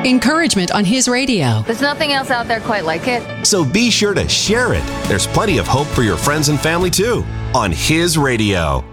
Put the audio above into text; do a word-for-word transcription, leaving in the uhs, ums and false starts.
Encouragement on His radio. There's nothing else out there quite like it. So be sure to share it. There's plenty of hope for your friends and family too on His Radio.